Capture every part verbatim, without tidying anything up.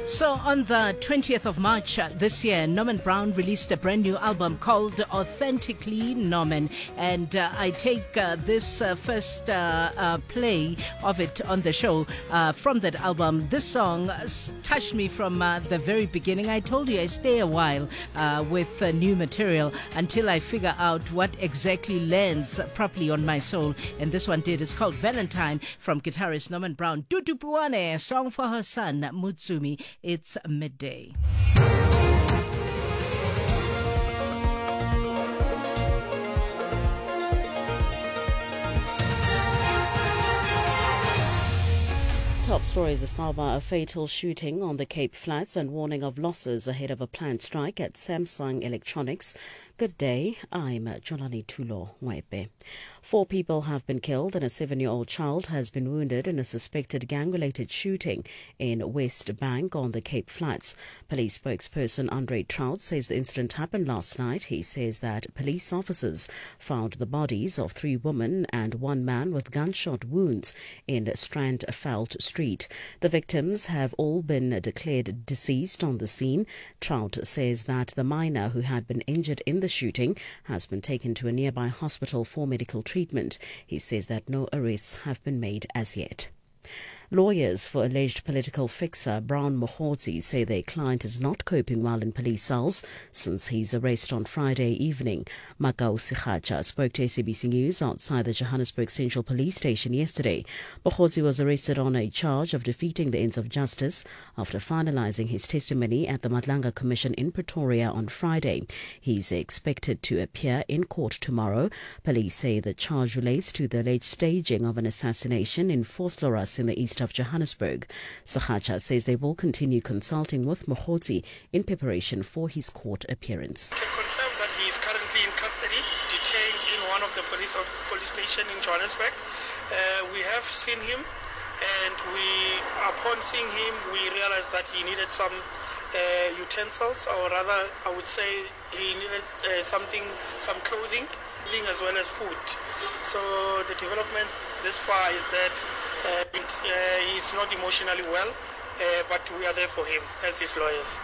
So on the twentieth of March uh, this year, Norman Brown released a brand new album called Authentically Norman. And uh, I take uh, this uh, first uh, uh, play of it on the show uh, from that album. This song touched me from uh, the very beginning. I told you I stay a while uh, with uh, new material until I figure out what exactly lands properly on my soul. And this one did. It's called Valentine from guitarist Norman Brown. Dudu Puane, a song for her son, Mutsumi. It's midday. Top stories: Asaba, a fatal shooting on the Cape Flats and warning of losses ahead of a planned strike at Samsung Electronics. Good day, I'm Jolani Tulo Mwepe. Four people have been killed and a seven-year-old child has been wounded in a suspected gang-related shooting in West Bank on the Cape Flats. Police spokesperson Andre Trout says the incident happened last night. He says that police officers found the bodies of three women and one man with gunshot wounds in Strandveld Street. The victims have all been declared deceased on the scene. Trout says that the minor who had been injured in the shooting has been taken to a nearby hospital for medical treatment. He says that no arrests have been made as yet. Lawyers for alleged political fixer Brown Mokhotsi say their client is not coping well in police cells since his arrest on Friday evening. Makau Sikhacha spoke to S A B C News outside the Johannesburg Central Police Station yesterday. Mokhotsi was arrested on a charge of defeating the ends of justice after finalizing his testimony at the Madlanga Commission in Pretoria on Friday. He's expected to appear in court tomorrow. Police say the charge relates to the alleged staging of an assassination in Vosloorus in the east of Johannesburg. Sahacha says they will continue consulting with Mokhotsi in preparation for his court appearance. I can confirm that he is currently in custody, detained in one of the police of police station in Johannesburg. Uh, we have seen him, and we, upon seeing him, we realized that he needed some uh, utensils, or rather, I would say he needed uh, something, some clothing, as well as food. So the developments this far is that uh, it, uh, he's not emotionally well, uh, but we are there for him as his lawyers.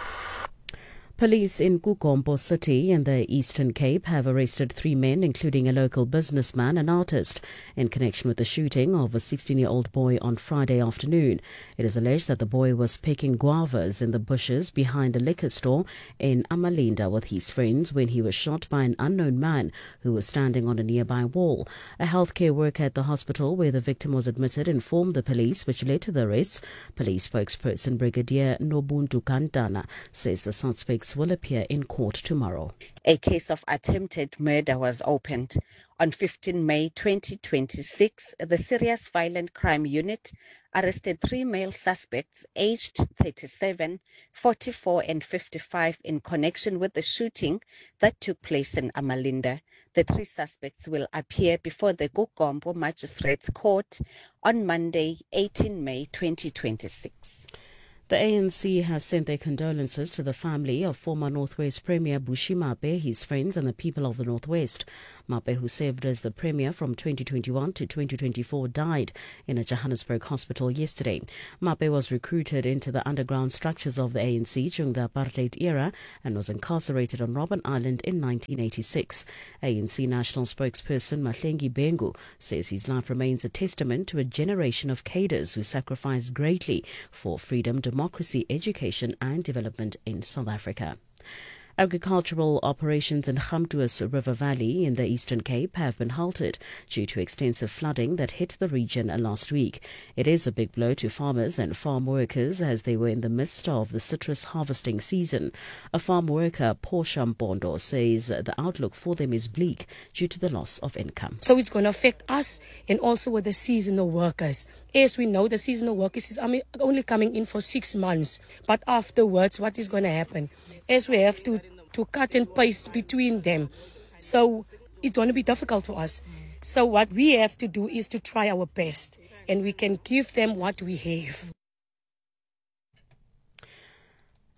Police in Kukombo City in the Eastern Cape have arrested three men, including a local businessman and artist, in connection with the shooting of a sixteen-year-old boy on Friday afternoon. It is alleged that the boy was picking guavas in the bushes behind a liquor store in Amalinda with his friends when he was shot by an unknown man who was standing on a nearby wall. A healthcare worker at the hospital where the victim was admitted informed the police, which led to the arrests. Police spokesperson Brigadier Nobuntu Kantana says the suspects will appear in court tomorrow. A case of attempted murder was opened. On fifteenth May twenty twenty-six, the Serious Violent Crime Unit arrested three male suspects aged thirty-seven, forty-four and fifty-five in connection with the shooting that took place in Amalinda. The three suspects will appear before the Kukombo Magistrates Court on Monday, eighteenth May twenty twenty-six. The A N C has sent their condolences to the family of former Northwest Premier Bushi Mape, his friends and the people of the Northwest. Mape, who served as the Premier from twenty twenty-one to twenty twenty-four, died in a Johannesburg hospital yesterday. Mape was recruited into the underground structures of the A N C during the apartheid era and was incarcerated on Robben Island in nineteen eighty-six. A N C national spokesperson Mahlengi Bengu says his life remains a testament to a generation of cadres who sacrificed greatly for freedom, democracy, education and development in South Africa. Agricultural operations in Gamtoos River Valley in the Eastern Cape have been halted due to extensive flooding that hit the region last week. It is a big blow to farmers and farm workers as they were in the midst of the citrus harvesting season. A farm worker, Portia Mpondo, says the outlook for them is bleak due to the loss of income. So it's going to affect us and also with the seasonal workers. As we know, the seasonal workers is only coming in for six months. But afterwards, what is going to happen? As we have to, to cut and paste between them. So it's going to be difficult for us. So what we have to do is to try our best. And we can give them what we have.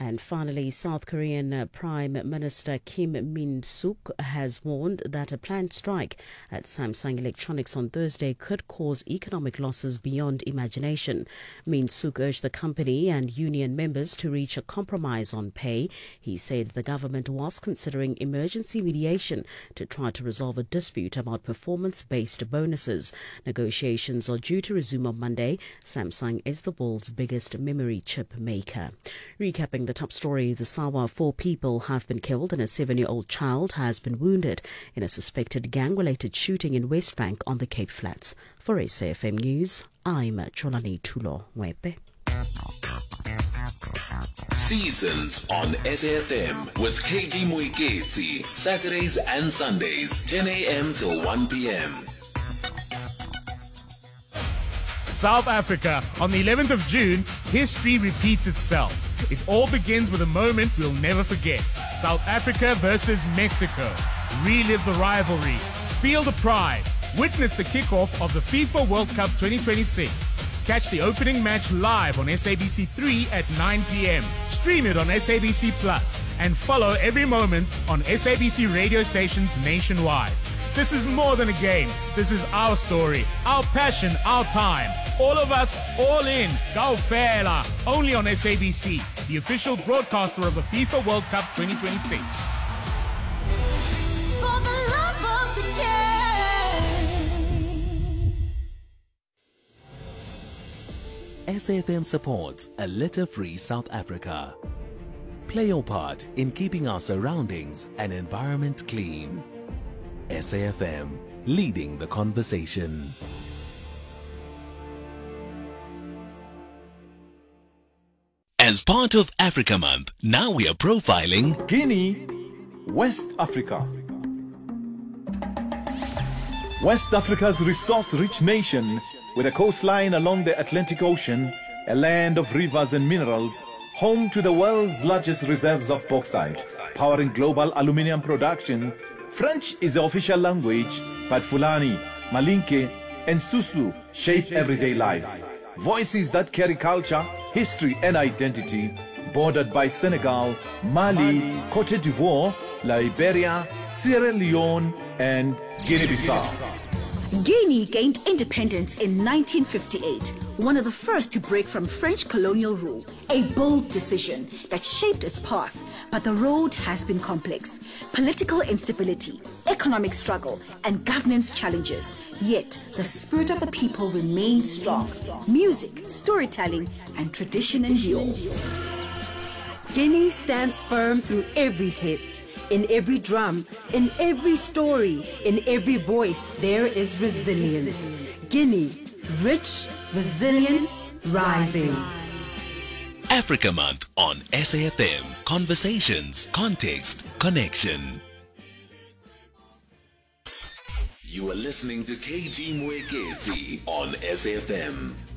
And finally, South Korean uh, Prime Minister Kim Min-suk has warned that a planned strike at Samsung Electronics on Thursday could cause economic losses beyond imagination. Min-suk urged the company and union members to reach a compromise on pay. He said the government was considering emergency mediation to try to resolve a dispute about performance-based bonuses. Negotiations are due to resume on Monday. Samsung is the world's biggest memory chip maker. Recapping the top story, the Sawa, four people have been killed and a seven-year-old child has been wounded in a suspected gang-related shooting in West Bank on the Cape Flats. For S A F M News, I'm Cholani Tulo Wepe. Seasons on S A F M with K G Moeketsi, Saturdays and Sundays, ten a.m. till one p.m. South Africa. On the eleventh of June, history repeats itself. It all begins with a moment we'll never forget. South Africa versus Mexico. Relive the rivalry. Feel the pride. Witness the kickoff of the FIFA World Cup twenty twenty-six. Catch the opening match live on S A B C three at nine p.m. Stream it on S A B C Plus and follow every moment on S A B C radio stations nationwide. This is more than a game. This is our story, our passion, our time. All of us, all in. Go Fela. Only on S A B C, the official broadcaster of the FIFA World Cup twenty twenty-six. For the love of the game. S A F M supports a litter-free South Africa. Play your part in keeping our surroundings and environment clean. S A F M, leading the conversation. As part of Africa Month, now we are profiling Guinea, West Africa. West Africa's resource-rich nation with a coastline along the Atlantic Ocean, a land of rivers and minerals, home to the world's largest reserves of bauxite, powering global aluminium production. French is the official language, but Fulani, Malinke, and Susu shape everyday life. Voices that carry culture, history, and identity, bordered by Senegal, Mali, Cote d'Ivoire, Liberia, Sierra Leone, and Guinea-Bissau. Guinea gained independence in nineteen fifty-eight, one of the first to break from French colonial rule. A bold decision that shaped its path, but the road has been complex. Political instability, economic struggle, and governance challenges. Yet, the spirit of the people remains strong. Music, storytelling, and tradition endure. Guinea stands firm through every test. In every drum, in every story, in every voice, there is resilience. Guinea, rich, resilient, rising. Africa Month on S A F M. Conversations, context, connection. You are listening to K G Moeketsi on S A F M.